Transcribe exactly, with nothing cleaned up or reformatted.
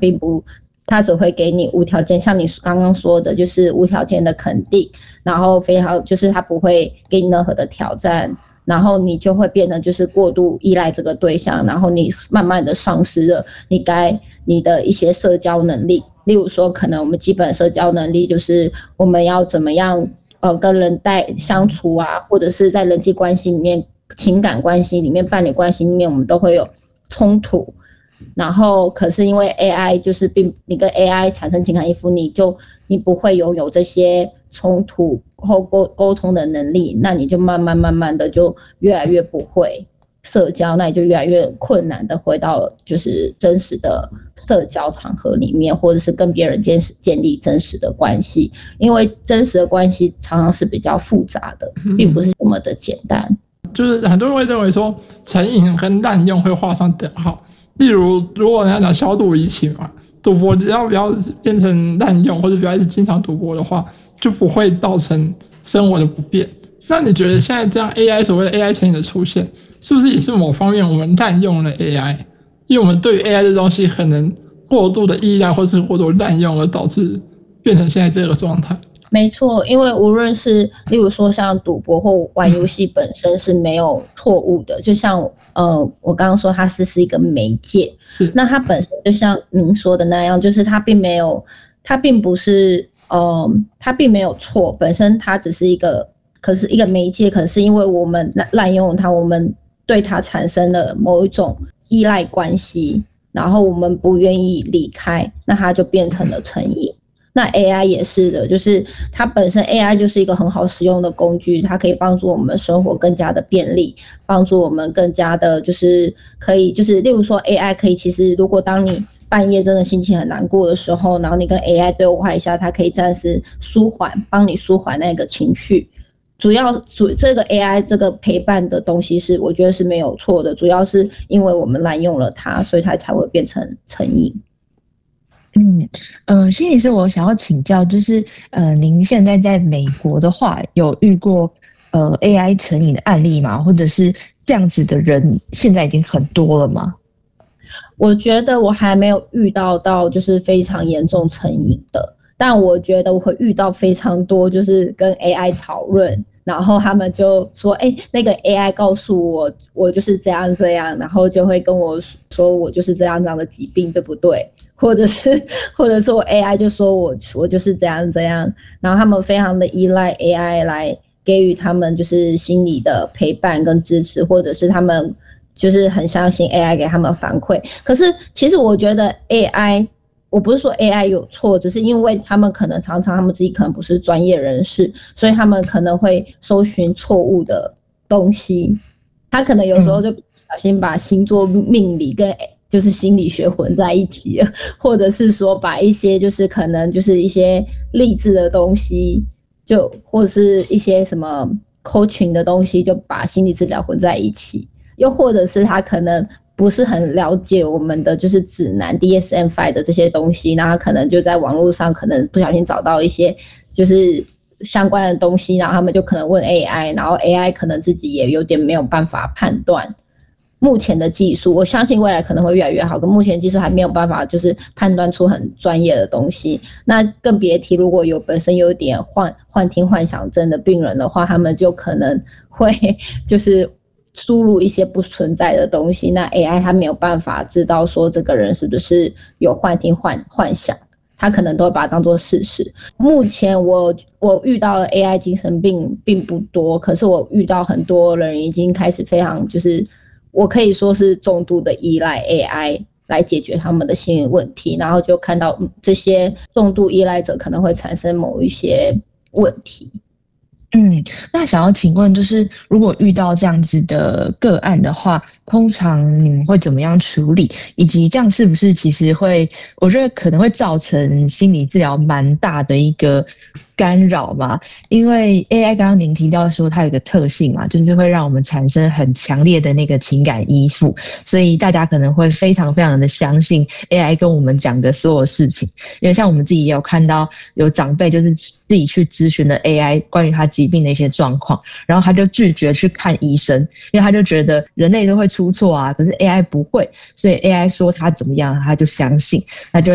并不，他只会给你无条件，像你刚刚说的，就是无条件的肯定，然后非常就是他不会给你任何的挑战，然后你就会变得就是过度依赖这个对象，然后你慢慢的丧失了你该你的一些社交能力，例如说可能我们基本社交能力就是我们要怎么样呃跟人带相处啊，或者是在人际关系里面、情感关系里面、伴侣关系里面，我们都会有冲突。然后可是因为 A I 就是并你跟 A I 产生情感依附，你就你不会拥有这些冲突或沟沟通的能力，那你就慢慢慢慢的就越来越不会社交，那你就越来越困难的回到就是真实的社交场合里面，或者是跟别人建建立真实的关系，因为真实的关系常常是比较复杂的，并不是这么的简单。 就是很多人会认为说成瘾跟滥用会画上等号，例如如果人家讲小赌怡情嘛，赌博只要不要变成滥用，或者不要一直经常赌博的话，就不会造成生活的不便。那你觉得现在这样 A I 所谓的 A I 成瘾的出现，是不是也是某方面我们滥用了 A I？ 因为我们对于 A I 这东西可能过度的依赖或是过度滥用，而导致变成现在这个状态。 没错，因为无论是例如说像赌博或玩游戏本身是没有错误的，就像呃我刚刚说它是是一个媒介， 是那它本身就像您说的那样，就是它并没有，它并不是呃它并没有错，本身它只是一个，可是一个媒介，可是因为我们滥用它，我们对它产生了某一种依赖关系，然后我们不愿意离开，那它就变成了成瘾。那 A I 也是的，就是它本身 A I 就是一个很好使用的工具，它可以帮助我们生活更加的便利，帮助我们更加的就是可以就是例如说 A I 可以，其实如果当你半夜真的心情很难过的时候，然后你跟 A I 对话一下，它可以暂时舒缓，帮你舒缓那个情绪。主要主这个 A I 这个陪伴的东西是我觉得是没有错的，主要是因为我们滥用了它，所以它才会变成成瘾。 嗯，呃，心理师，我想要请教，就是呃，您现在在美国的话，有遇过呃 A I 成瘾的案例吗？或者是这样子的人现在已经很多了吗？ 我觉得我还没有遇到到就是非常严重成瘾的，但我觉得我会遇到非常多，就是跟 A I 讨论，然后他们就说，哎、欸，那个 A I 告诉我，我就是这样这样，然后就会跟我说我就是这样这样的疾病，对不对？或者是或者是我 A I 就说我我就是这样这样，然后他们非常的依赖 A I 来给予他们就是心理的陪伴跟支持，或者是他们就是很相信 A I 给他们反馈。可是其实我觉得 A I， 我不是说 A I 有错，只是因为他们可能常常他们自己可能不是专业人士，所以他们可能会搜寻错误的东西，他可能有时候就不小心把星座命理跟就是心理学混在一起了，或者是说把一些就是可能就是一些励志的东西，就或者是一些什么 coaching 的东西，就把心理治疗混在一起，又或者是他可能不是很了解我们的就是指南 D S M 五 的这些东西，那他可能就在网络上可能不小心找到一些就是相关的东西，然后他们就可能问 A I， 然后 A I 可能自己也有点没有办法判断。目前的技术，我相信未来可能会越来越好，可目前技术还没有办法就是判断出很专业的东西。那更别提如果有本身有点幻幻听幻想症的病人的话，他们就可能会就是输入一些不存在的东西，那 A I 它没有办法知道说这个人是不是有幻听幻幻想，他可能都会把它当作事实。目前我我遇到的 A I 精神病并不多，可是我遇到很多人已经开始非常就是我可以说是重度的依赖 A I 来解决他们的心理问题，然后就看到这些重度依赖者可能会产生某一些问题。 嗯，那想要请问，就是如果遇到这样子的个案的话，通常你们会怎么样处理？以及这样是不是其实会，我觉得可能会造成心理治疗蛮大的一个干扰嘛？因为 A I 刚刚您提到说它有一个特性嘛，就是会让我们产生很强烈的那个情感依附，所以大家可能会非常非常的相信 A I 跟我们讲的所有事情。因为像我们自己也有看到有长辈就是自己去咨询了 A I 关于他疾病的一些状况，然后他就拒绝去看医生，因为他就觉得人类都会出错啊，可是 A I 不会，所以 A I 说他怎么样他就相信，那就